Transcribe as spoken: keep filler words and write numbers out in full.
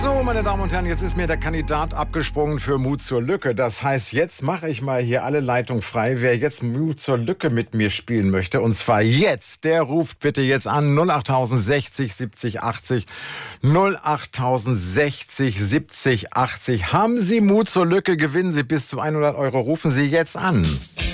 So, meine Damen und Herren, jetzt ist mir der Kandidat abgesprungen für Mut zur Lücke. Das heißt, jetzt mache ich mal hier alle Leitungen frei. Wer jetzt Mut zur Lücke mit mir spielen möchte, und zwar jetzt, der ruft bitte jetzt an null acht sechzig siebzig achtzig. null acht sechzig siebzig achtzig. Haben Sie Mut zur Lücke, gewinnen Sie bis zu hundert Euro. Rufen Sie jetzt an.